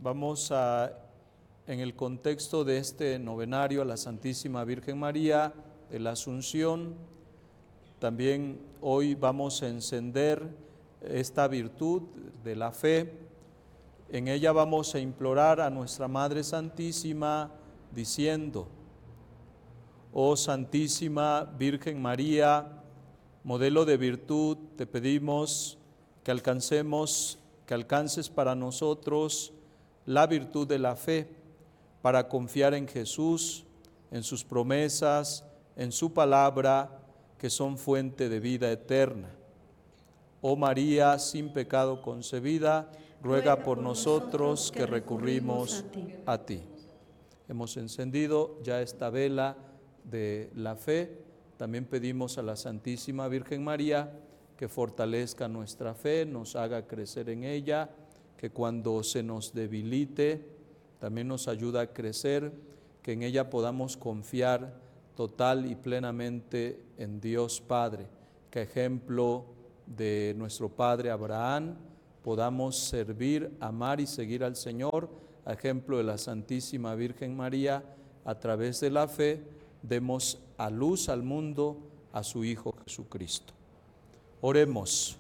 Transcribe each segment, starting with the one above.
Vamos a, en el contexto de este novenario a la Santísima Virgen María de la Asunción, también hoy vamos a encender esta virtud de la fe. En ella vamos a implorar a nuestra Madre Santísima diciendo: oh Santísima Virgen María, modelo de virtud, te pedimos que alcances para nosotros la virtud de la fe, para confiar en Jesús, en sus promesas, en su palabra, que son fuente de vida eterna. Oh María, sin pecado concebida, ruega por nosotros que recurrimos a ti. Hemos encendido ya esta vela de la fe. También pedimos a la Santísima Virgen María que fortalezca nuestra fe, nos haga crecer en ella, que cuando se nos debilite también nos ayuda a crecer, que en ella podamos confiar total y plenamente en Dios Padre, que ejemplo de nuestro Padre Abraham podamos servir, amar y seguir al Señor, a ejemplo de la Santísima Virgen María, a través de la fe demos a luz al mundo a su Hijo Jesucristo. Oremos.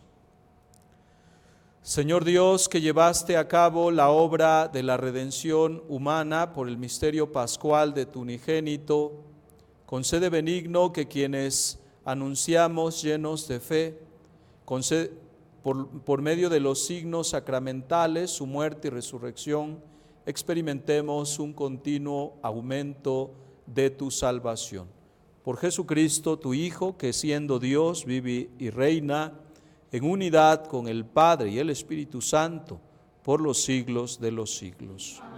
Señor Dios, que llevaste a cabo la obra de la redención humana por el misterio pascual de tu unigénito, concede benigno que quienes anunciamos llenos de fe, por medio de los signos sacramentales, su muerte y resurrección, experimentemos un continuo aumento de tu salvación. Por Jesucristo, tu Hijo, que siendo Dios, vive y reina en unidad con el Padre y el Espíritu Santo, por los siglos de los siglos.